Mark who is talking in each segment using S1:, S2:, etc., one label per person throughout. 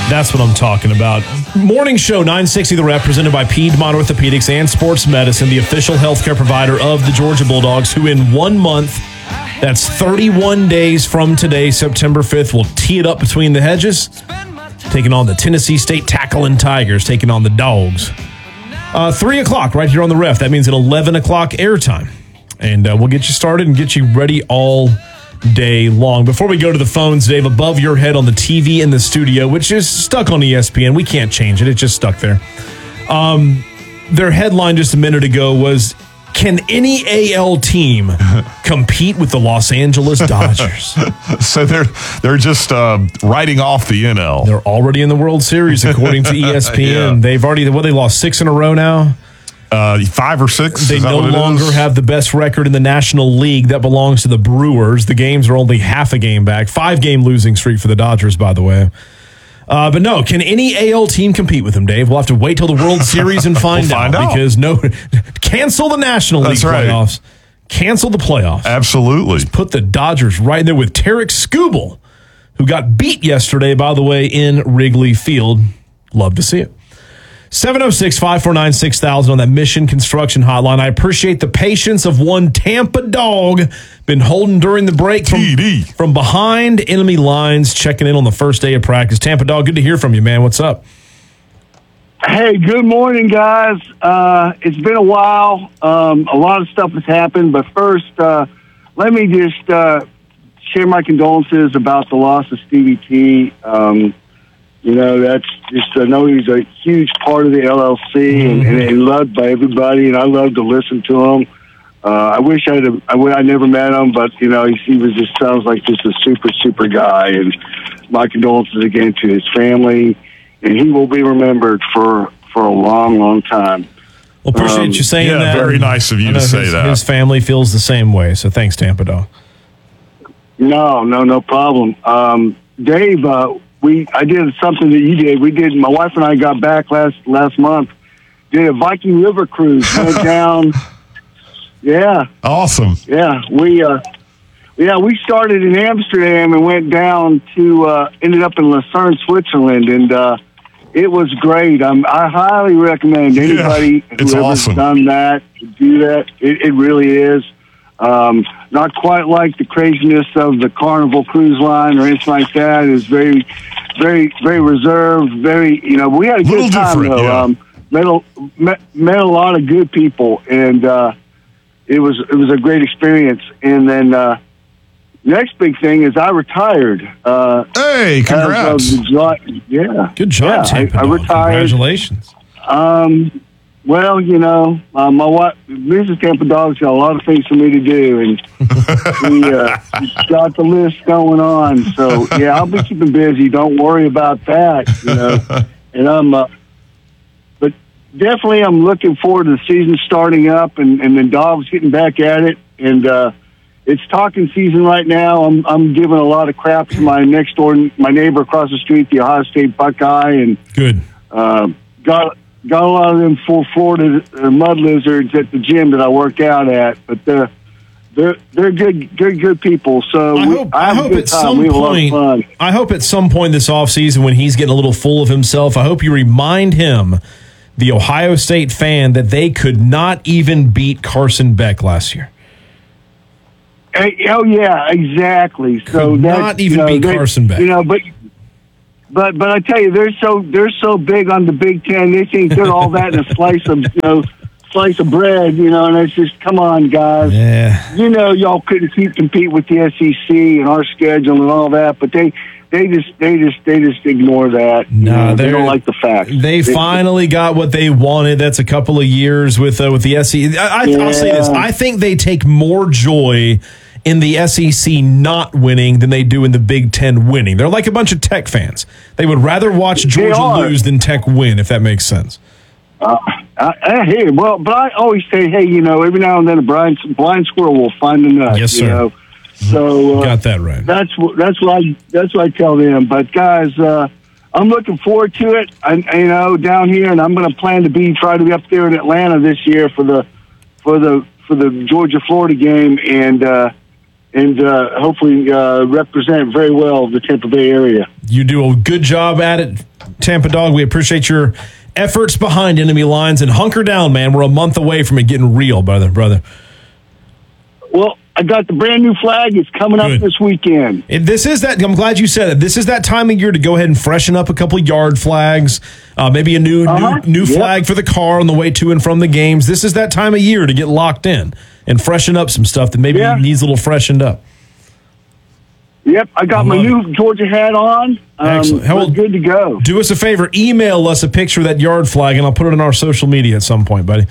S1: That's what I'm talking about. Morning show 960 The Rep, presented by Piedmont Orthopedics and Sports Medicine, the official healthcare provider of the Georgia Bulldogs, who in 1 month, that's 31 days from today, September 5th, will tee it up between the hedges, taking on the Tennessee State Tackling Tigers, taking on the Dogs. 3 o'clock right here on the Ref. That means at 11 o'clock airtime. And we'll get you started and get you ready all day long. Before we go to the phones, Dave, above your head on the TV in the studio, which is stuck on ESPN. We can't change it. It's just stuck there. Their headline just a minute ago was, can any AL team compete with the Los Angeles Dodgers?
S2: So they're just writing off the NL.
S1: They're already in the World Series, according to ESPN. Yeah. They've already, they lost 6 in a row now?
S2: 5 or 6.
S1: They no longer have the best record in the National League. That belongs to the Brewers. The games are only half a game back. 5-game losing streak for the Dodgers, by the way. But no, can any AL team compete with them, Dave? We'll have to wait till the World Series and find out. Because cancel the National League playoffs. Cancel the playoffs.
S2: Absolutely.
S1: Just put the Dodgers right there with Tarek Skubal, who got beat yesterday, by the way, in Wrigley Field. Love to see it. 706-549-6000 on that Mission Construction hotline. I appreciate the patience of one Tampa dog. Been holding during the break from behind enemy lines, checking in on the first day of practice. Tampa dog, good to hear from you, man. What's up?
S3: Hey, good morning, guys. It's been a while. A lot of stuff has happened, but first, let me just share my condolences about the loss of Stevie T. That's just, I know he's a huge part of the LLC and loved by everybody, and I love to listen to him. I wish I never met him, but, he was just sounds like just a super, super guy. And my condolences again to his family, and he will be remembered for a long, long time.
S1: Well, appreciate you saying that.
S2: Very nice of you to say that.
S1: His family feels the same way, so thanks, Tampa dog.
S3: No problem. Dave, I did something that you did. My wife and I got back last month. Did a Viking River cruise. Went down. Yeah.
S2: Awesome.
S3: Yeah. We started in Amsterdam and went down to ended up in Lucerne, Switzerland, and it was great. I highly recommend anybody whoever's done that to do that. It really is. Not quite like the craziness of the Carnival Cruise Line or anything like that. It was very, very, very reserved. Very, we had a good time though. Yeah. Met a lot of good people, and it was a great experience. And then next big thing is I retired.
S2: Hey, congrats!
S3: Good
S1: job, Tampa.
S3: I retired.
S1: Congratulations.
S3: Well, my wife, Mrs. Tampa Dog's got a lot of things for me to do, and we got the list going on. So, I'll be keeping busy. Don't worry about that, And but definitely I'm looking forward to the season starting up and the Dogs getting back at it. And it's talking season right now. I'm giving a lot of crap to my neighbor across the street, the Ohio State Buckeye, and
S1: good.
S3: Got a lot of them Florida mud lizards at the gym that I work out at, but they're good people. So
S1: I hope at some point this offseason, when he's getting a little full of himself, I hope you remind him, the Ohio State fan, that they could not even beat Carson Beck last year.
S3: Oh yeah, exactly.
S1: Could not even beat Carson Beck.
S3: But I tell you, they're so big on the Big Ten. They think they're all that in a slice of bread, and it's just, come on, guys.
S1: Yeah.
S3: Y'all couldn't compete with the SEC and our schedule and all that, but they just ignore that.
S1: No,
S3: they don't like the facts.
S1: They finally got what they wanted. That's a couple of years with the SEC. I'll say this: I think they take more joy in the SEC not winning than they do in the Big Ten winning. They're like a bunch of Tech fans. They would rather watch Georgia lose than Tech win, if that makes sense.
S3: But I always say, hey, every now and then a blind squirrel will find a nut.
S1: Yes, sir.
S3: So
S1: got that right.
S3: That's what I tell them. But guys, I'm looking forward to it. Down here, and I'm going to plan to try to be up there in Atlanta this year for the Georgia Florida game, and hopefully represent very well the Tampa Bay area.
S1: You do a good job at it. Tampa Dog. We appreciate your efforts behind enemy lines, and hunker down, man. We're a month away from it getting real, brother.
S3: Well, I got the brand new flag. It's coming up this weekend.
S1: This is that. I'm glad you said it. This is that time of year to go ahead and freshen up a couple of yard flags, maybe a new flag for the car on the way to and from the games. This is that time of year to get locked in and freshen up some stuff that maybe needs a little freshened up.
S3: Yep, I got my new Georgia hat on.
S1: Excellent.
S3: We're good to go.
S1: Do us a favor. Email us a picture of that yard flag, and I'll put it on our social media at some point, buddy.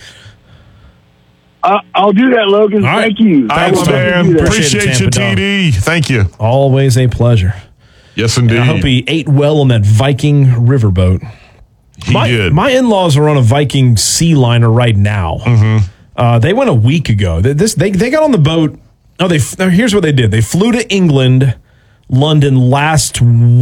S3: I'll do that, Logan.
S1: All right.
S3: Thank you.
S2: Thanks, man. Appreciate you,
S1: Tampa Dog.
S2: TD. Thank you.
S1: Always a pleasure.
S2: Yes, indeed.
S1: And I hope he ate well on that Viking riverboat.
S2: He did.
S1: My in-laws are on a Viking sea liner right now.
S2: Mm-hmm.
S1: They went a week ago. They got on the boat. Here's what they did. They flew to England, London last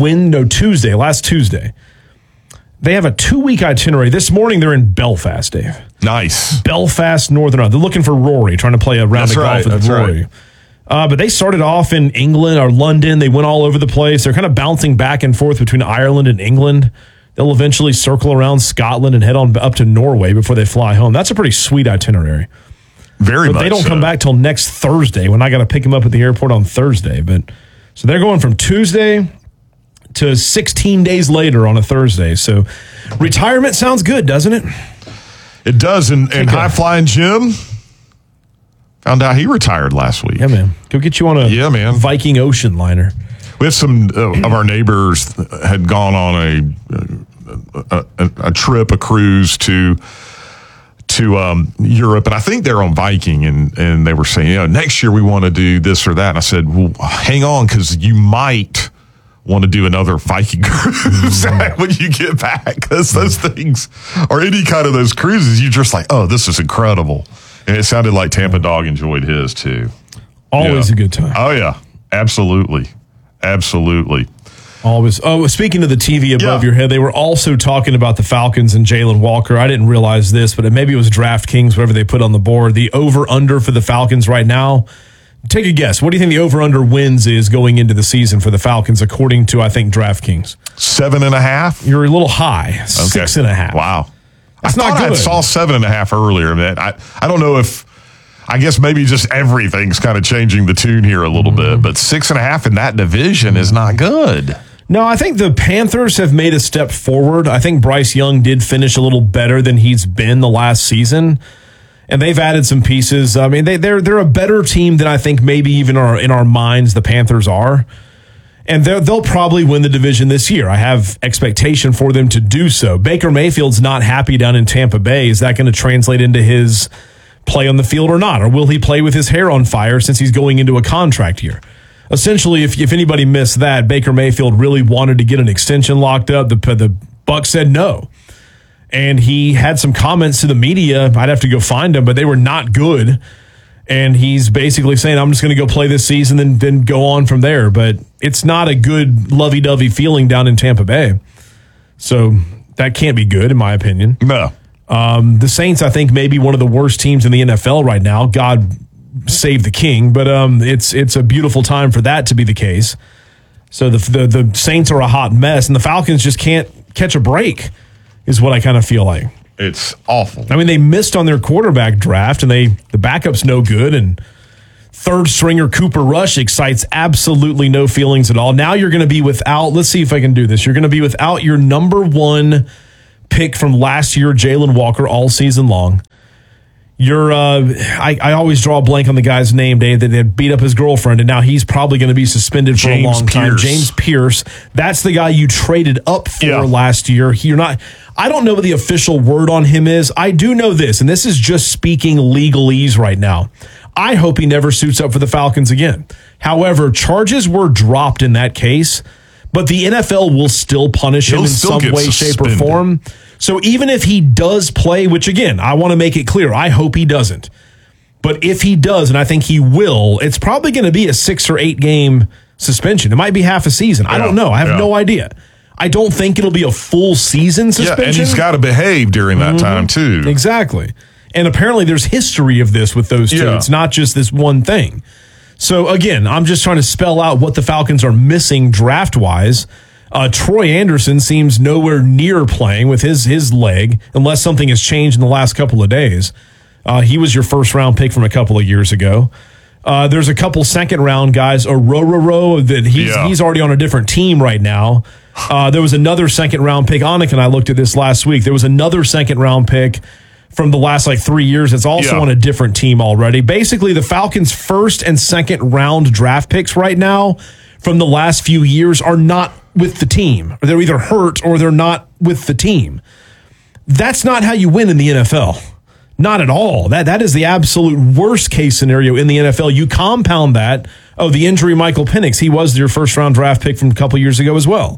S1: Tuesday. They have a 2-week itinerary. This morning they're in Belfast, Dave.
S2: Nice.
S1: Belfast, Northern Ireland. They're looking for Rory, trying to play a round of golf with Rory. Right. But they started off in England or London. They went all over the place. They're kind of bouncing back and forth between Ireland and England. They'll eventually circle around Scotland and head on up to Norway before they fly home. That's a pretty sweet itinerary.
S2: Very much.
S1: But they don't come back till next Thursday when I got to pick them up at the airport on Thursday. So they're going from Tuesday to 16 days later on a Thursday. So retirement sounds good, doesn't it?
S2: It does. And High Flying Jim found out he retired last week.
S1: Yeah, man. Go get you on a Viking Ocean liner.
S2: We have some of our neighbors had gone on a trip, a cruise to Europe, and I think they're on Viking, and they were saying, next year we want to do this or that. And I said, well, hang on, because you might want to do another Viking cruise when you get back, because those things, or any kind of those cruises, you're just like, oh, this is incredible. And it sounded like Tampa Dog enjoyed his too.
S1: Always a good time.
S2: Oh yeah, absolutely.
S1: Always. Oh, speaking of the TV above your head, they were also talking about the Falcons and Jalen Walker. I didn't realize this, but maybe it was DraftKings, whatever they put on the board. The over-under for the Falcons right now, take a guess. What do you think the over-under wins is going into the season for the Falcons, according to, I think, DraftKings?
S2: 7.5?
S1: You're a little high. 6.5.
S2: Wow.
S1: That's not good.
S2: I saw 7.5 earlier, man. I don't know if, I guess maybe just everything's kind of changing the tune here a little bit, but 6.5 in that division is not good.
S1: No, I think the Panthers have made a step forward. I think Bryce Young did finish a little better than he's been the last season, and they've added some pieces. I mean, they're a better team than I think maybe even in our minds the Panthers are, and they'll probably win the division this year. I have expectation for them to do so. Baker Mayfield's not happy down in Tampa Bay. Is that going to translate into his play on the field or not? Or will he play with his hair on fire since he's going into a contract year? Essentially, if anybody missed that, Baker Mayfield really wanted to get an extension locked up. The Bucs said no. And he had some comments to the media. I'd have to go find them, but they were not good. And he's basically saying, I'm just going to go play this season and then go on from there. But it's not a good lovey-dovey feeling down in Tampa Bay. So that can't be good, in my opinion.
S2: No.
S1: The Saints, I think, may be one of the worst teams in the NFL right now. God save the king, but it's a beautiful time for that to be the case. So the Saints are a hot mess, and the Falcons just can't catch a break, is what I kind of feel like.
S2: It's awful.
S1: I mean, they missed on their quarterback draft, and the backup's no good, and third stringer Cooper Rush excites absolutely no feelings at all. Now you're going to be without, let's see if I can do this, you're going to be without your number one pick from last year, Jalen Walker, all season long. You're, I always draw a blank on the guy's name, Dave, that beat up his girlfriend, and now he's probably going to be suspended for a long time. James Pierce. That's the guy you traded up for last year. I don't know what the official word on him is. I do know this, and this is just speaking legalese right now. I hope he never suits up for the Falcons again. However, charges were dropped in that case, but the NFL will still punish him in some way, shape, or form. So even if he does play, which again, I want to make it clear, I hope he doesn't. But if he does, and I think he will, it's probably going to be a 6 or 8 game suspension. It might be half a season. I don't know. I have no idea. I don't think it'll be a full season suspension.
S2: Yeah, and he's got to behave during that time too.
S1: Exactly. And apparently there's history of this with those two. Yeah. It's not just this one thing. So again, I'm just trying to spell out what the Falcons are missing draft-wise. Troy Anderson seems nowhere near playing with his leg, unless something has changed in the last couple of days. He was your first-round pick from a couple of years ago. There's a couple second-round guys, Orororo, that he's already on a different team right now. There was another second-round pick. Anik and I looked at this last week. There was another second-round pick from the last 3 years that's also on a different team already. Basically, the Falcons' first and second-round draft picks right now from the last few years are not with the team. They're either hurt or they're not with the team. That's not how you win in the NFL. Not at all. That is the absolute worst case scenario in the NFL. You compound that. Oh, the injury, Michael Penix. He was your first-round draft pick from a couple years ago as well.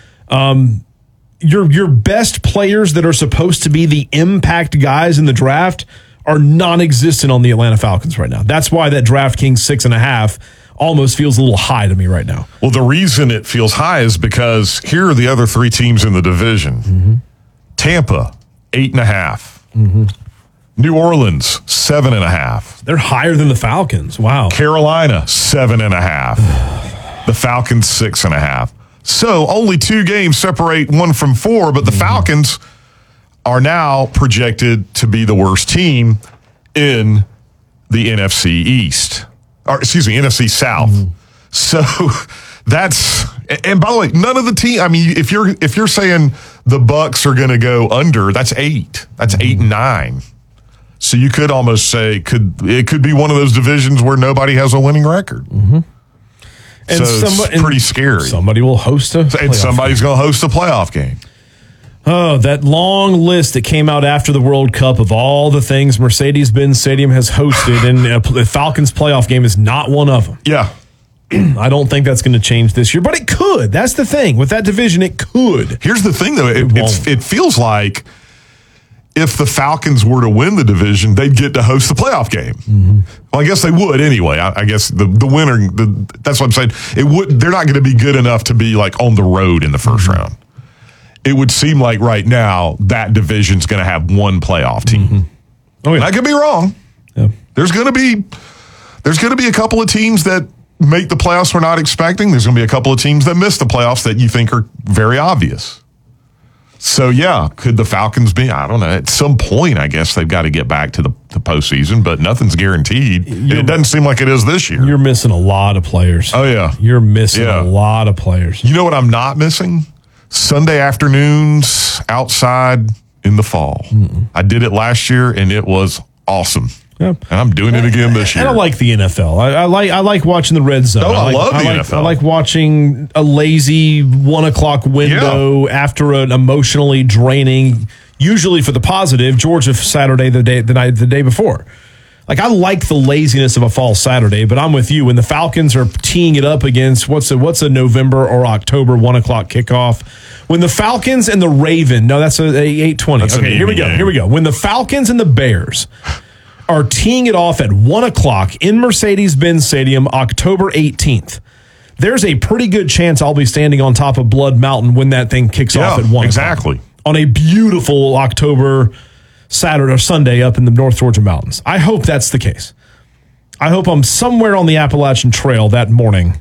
S1: Your best players that are supposed to be the impact guys in the draft are non-existent on the Atlanta Falcons right now. That's why that DraftKings 6.5 almost feels a little high to me right now.
S2: Well, the reason it feels high is because here are the other three teams in the division. Mm-hmm. Tampa, 8.5. Mm-hmm. New Orleans, 7.5.
S1: They're higher than the Falcons. Wow.
S2: Carolina, 7.5. The Falcons, 6.5. So only 2 games separate 1 from 4, but the Falcons are now projected to be the worst team in the NFC East. Or, excuse me, NFC South. Mm-hmm. So that's, and by the way, none of the team, I mean, if you're saying the Bucks are going to go under, that's 8. That's 8 and 9. So you could almost say it could be one of those divisions where nobody has a winning record. Mm-hmm. And so it's pretty scary.
S1: Somebody will host
S2: and somebody's going to host a playoff game.
S1: Oh, that long list that came out after the World Cup of all the things Mercedes-Benz Stadium has hosted, and the Falcons playoff game is not one of them.
S2: Yeah.
S1: I don't think that's going to change this year, but it could. That's the thing. With that division, it could.
S2: Here's the thing, though. It feels like if the Falcons were to win the division, they'd get to host the playoff game. Mm-hmm. Well, I guess they would anyway. I guess the winner, that's what I'm saying. They're not going to be good enough to be on the road in the first round. It would seem like right now that division's going to have one playoff team. Mm-hmm. Oh, yeah. I could be wrong. Yeah. There's going to be a couple of teams that make the playoffs we're not expecting. There's going to be a couple of teams that miss the playoffs that you think are very obvious. So, yeah, could the Falcons be? I don't know. At some point, I guess they've got to get back to the postseason, but nothing's guaranteed. It doesn't seem like it is this year.
S1: You're missing a lot of players.
S2: Oh, yeah.
S1: You're missing a lot of players.
S2: You know what I'm not missing? Sunday afternoons outside in the fall. Mm-mm. I did it last year, and it was awesome. Yep. And I'm doing it again this year.
S1: And I like the NFL. I like watching the red zone.
S2: I love the NFL.
S1: I like watching a lazy 1 o'clock window after an emotionally draining, usually for the positive, Georgia Saturday the day before. I like the laziness of a fall Saturday, but I'm with you. When the Falcons are teeing it up against what's a November or October 1 o'clock kickoff, when the Falcons and the Raven, no, that's a 8:20. Okay, here we go. When the Falcons and the Bears are teeing it off at 1 o'clock in Mercedes-Benz Stadium, October 18th. There's a pretty good chance I'll be standing on top of Blood Mountain when that thing kicks off at 1
S2: exactly.
S1: o'clock. On a beautiful October Saturday or Sunday up in the North Georgia mountains. I hope that's the case. I hope I'm somewhere on the Appalachian Trail that morning,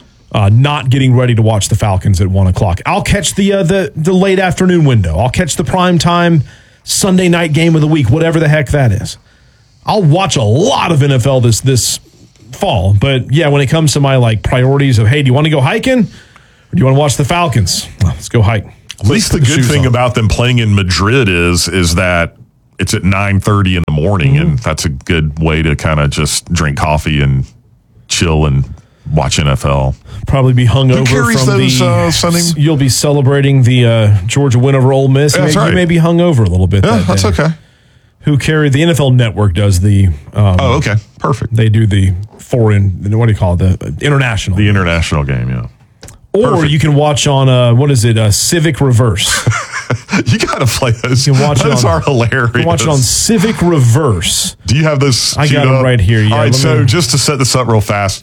S1: not getting ready to watch the Falcons at 1 o'clock. I'll catch the late afternoon window. I'll catch the prime time Sunday night game of the week, whatever the heck that is. I'll watch a lot of NFL this fall, but yeah, when it comes to my priorities of, hey, do you want to go hiking or do you want to watch the Falcons? Well, let's go hike.
S2: At least the good thing about them playing in Madrid is that it's at 9:30 in the morning, and that's a good way to kind of just drink coffee and chill and watch NFL.
S1: Probably be hungover from
S2: Sunday.
S1: You'll be celebrating the Georgia win over Ole Miss.
S2: Yeah, that's right.
S1: You may be hungover a little bit.
S2: Yeah, that's okay.
S1: Who carried the NFL Network does the.
S2: Okay, perfect.
S1: They do the foreign. What do you call it? The international.
S2: The international game, yeah.
S1: Or perfect. You can watch on Civic Reverse.
S2: You got to play those.
S1: You can watch
S2: those are hilarious.
S1: You can watch it on Civic Reverse.
S2: Do you have this?
S1: I got it right here. Yeah,
S2: all right. So just to set this up real fast,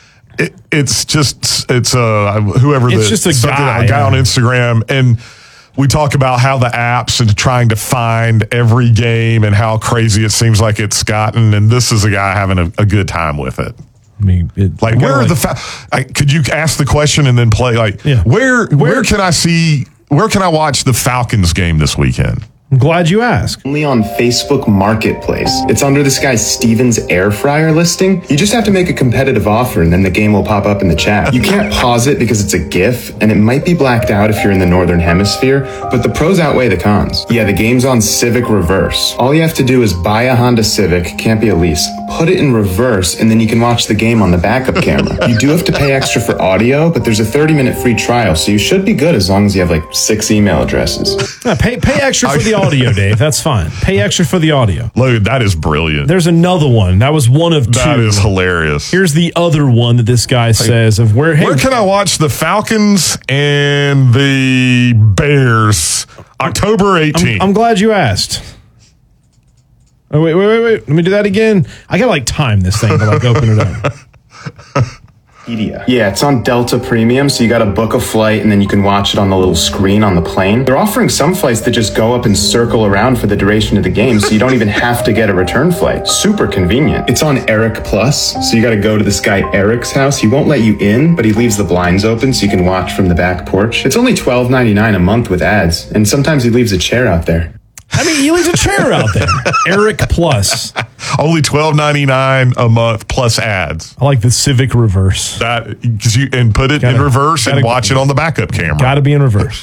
S2: it's whoever. It's
S1: just a guy
S2: on Instagram, and we talk about how the apps and trying to find every game and how crazy it seems like it's gotten. And this is a guy having a good time with it.
S1: I mean,
S2: Like, where are the could you ask the question and then play? Like, where can I watch the Falcons game this weekend?
S1: I'm glad you asked.
S4: Only on Facebook Marketplace. It's under this guy Steven's air fryer listing. You just have to make a competitive offer and then the game will pop up in the chat. You can't pause it because it's a GIF and it might be blacked out if you're in the Northern Hemisphere, but the pros outweigh the cons. Yeah, the game's on Civic Reverse. All you have to do is buy a Honda Civic, can't be a lease, put it in reverse, and then you can watch the game on the backup camera. You do have to pay extra for audio, but there's a 30-minute free trial, so you should be good as long as you have like 6 email addresses.
S1: Yeah, pay extra for the audio, Dave. That's fine. Pay extra for the audio.
S2: Look, that is brilliant.
S1: There's another one. That was one of 2.
S2: That is hilarious.
S1: Here's the other one that this guy says of where
S2: can I watch the Falcons and the Bears October 18th?
S1: I'm glad you asked. Oh, wait. Let me do that again. I got to time this thing to open it up.
S4: Yeah, it's on Delta Premium, so you got to book a flight and then you can watch it on the little screen on the plane. They're offering some flights that just go up and circle around for the duration of the game, so you don't even have to get a return flight. Super convenient. It's on Eric Plus, so you got to go to this guy Eric's house. He won't let you in, but he leaves the blinds open so you can watch from the back porch. It's only $12.99 a month with ads, and sometimes he leaves a chair out there.
S1: I mean, he leaves a chair out there. Eric Plus.
S2: Only $12.99 a month plus ads.
S1: I like the Civic Reverse.
S2: That because you put it in reverse and watch it on the backup camera.
S1: Got to be in reverse.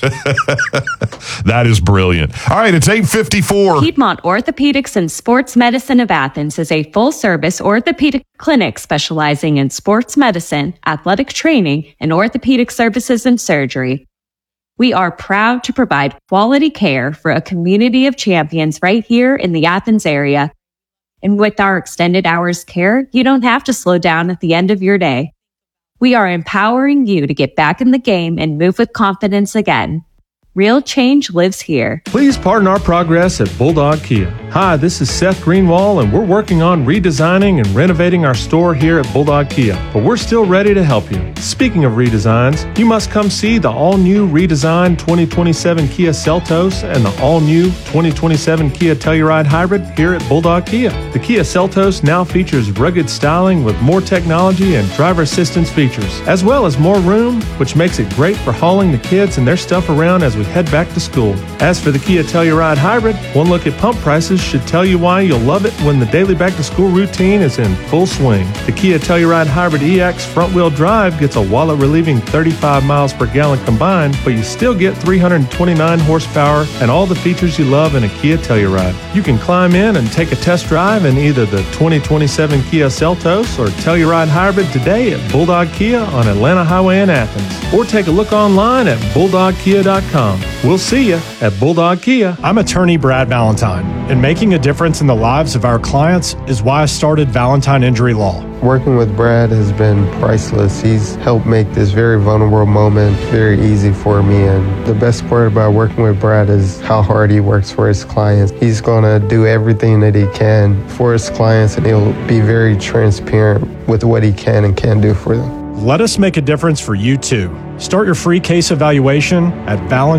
S2: That is brilliant. All right, it's 8:54.
S5: Piedmont Orthopedics and Sports Medicine of Athens is a full-service orthopedic clinic specializing in sports medicine, athletic training, and orthopedic services and surgery. We are proud to provide quality care for a community of champions right here in the Athens area. And with our extended hours care, you don't have to slow down at the end of your day. We are empowering you to get back in the game and move with confidence again. Real change lives here.
S6: Please pardon our progress at Bulldog Kia. Hi, this is Seth Greenwall, and we're working on redesigning and renovating our store here at Bulldog Kia, but we're still ready to help you. Speaking of redesigns, you must come see the all-new redesigned 2027 Kia Seltos and the all-new 2027 Kia Telluride Hybrid here at Bulldog Kia. The Kia Seltos now features rugged styling with more technology and driver assistance features, as well as more room, which makes it great for hauling the kids and their stuff around as we head back to school. As for the Kia Telluride Hybrid, one look at pump prices should tell you why you'll love it when the daily back-to-school routine is in full swing. The Kia Telluride Hybrid EX front-wheel drive gets a wallet-relieving 35 miles per gallon combined, but you still get 329 horsepower and all the features you love in a Kia Telluride. You can climb in and take a test drive in either the 2027 Kia Seltos or Telluride Hybrid today at Bulldog Kia on Atlanta Highway in Athens, or take a look online at bulldogkia.com. We'll see you at Bulldog Kia.
S7: I'm attorney Brad Valentine, and making a difference in the lives of our clients is why I started Valentine Injury Law.
S8: Working with Brad has been priceless. He's helped make this very vulnerable moment very easy for me, and the best part about working with Brad is how hard he works for his clients. He's going to do everything that he can for his clients, and he'll be very transparent with what he can and can't do for them.
S7: Let us make a difference for you too. Start your free case evaluation at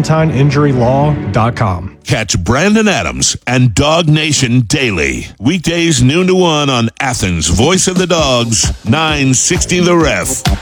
S7: ValentineInjuryLaw.com.
S9: Catch Brandon Adams and Dog Nation daily. Weekdays noon to 1 on Athens' Voice of the Dogs, 960 The Ref.